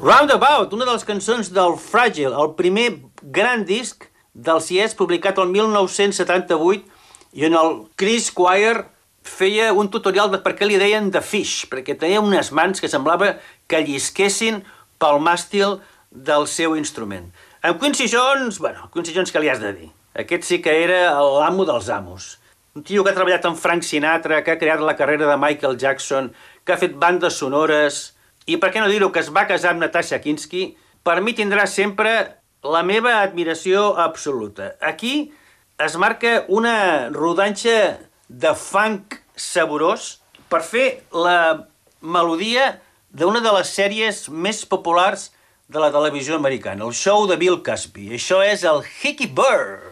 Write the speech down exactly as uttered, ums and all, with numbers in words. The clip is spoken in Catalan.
Roundabout, una de les cançons del Fragile, el primer gran disc dels Yes, publicat el mil nou-cents setanta-vuit, i on el Chris Squire feia un tutorial de per què li deien The Fish, perquè tenia unes mans que semblava que llisquessin pel màstil del seu instrument. Amb Quincy Jones, bueno, Quincy Jones què li has de dir? Aquest sí que era l'amo dels amos. Un tio que ha treballat amb Frank Sinatra, que ha creat la carrera de Michael Jackson, que ha fet bandes sonores, i per què no dir-ho, que es va casar amb Natasha Kinski, per mi tindrà sempre la meva admiració absoluta. Aquí es marca una rodanxa de funk saborós per fer la melodia d'una de les sèries més populars de la televisió americana, el show de Bill Cosby. Això és el Hickey Bird.